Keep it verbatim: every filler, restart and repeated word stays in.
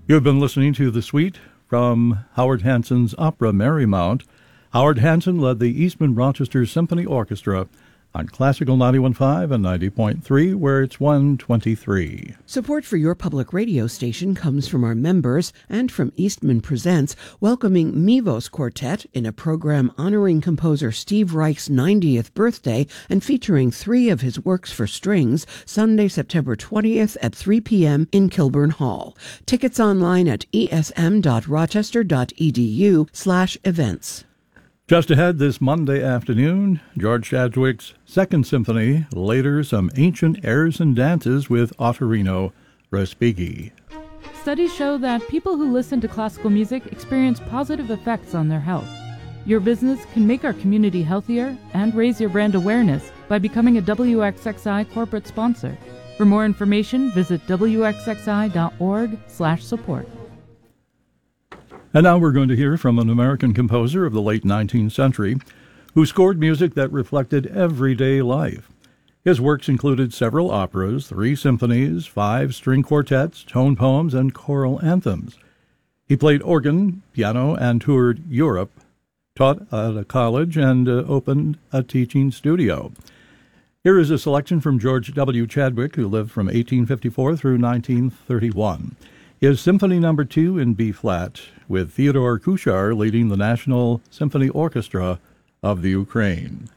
You've been listening to The Suite from Howard Hanson's opera Marymount. Howard Hanson led the Eastman Rochester Symphony Orchestra on Classical ninety-one point five and ninety point three, where it's one twenty-three. Support for your public radio station comes from our members and from Eastman Presents, welcoming Mivos Quartet in a program honoring composer Steve Reich's ninetieth birthday and featuring three of his works for strings, Sunday, September twentieth at three p.m. in Kilburn Hall. Tickets online at esm.rochester.edu slash events. Just ahead this Monday afternoon, George Chadwick's Second Symphony, later some ancient airs and dances with Ottorino Respighi. Studies show that people who listen to classical music experience positive effects on their health. Your business can make our community healthier and raise your brand awareness by becoming a W X X I corporate sponsor. For more information, visit w x x i dot org slash support. And now we're going to hear from an American composer of the late nineteenth century who scored music that reflected everyday life. His works included several operas, three symphonies, five string quartets, tone poems, and choral anthems. He played organ, piano, and toured Europe, taught at a college, and uh, opened a teaching studio. Here is a selection from George W. Chadwick, who lived from eighteen fifty-four through nineteen thirty-one. His Symphony Number Two in B-flat, with Theodore Kuchar leading the National Symphony Orchestra of the Ukraine.